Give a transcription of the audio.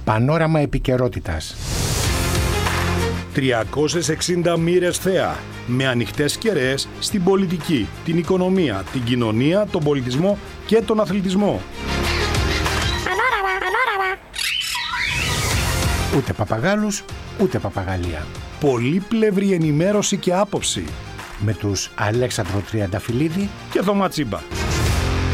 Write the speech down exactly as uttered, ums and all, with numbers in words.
Πανόραμα επικαιρότητας. τριακόσιες εξήντα μοίρες θέα, με ανοιχτές κεραίες στην πολιτική, την οικονομία, την κοινωνία, τον πολιτισμό και τον αθλητισμό. Πανόραμα, πανόραμα. Ούτε παπαγάλους, ούτε παπαγαλία. Πολύπλευρη ενημέρωση και άποψη. Με τους Αλέξανδρο Τριανταφυλλίδη Και Θωμά Τσίμπα.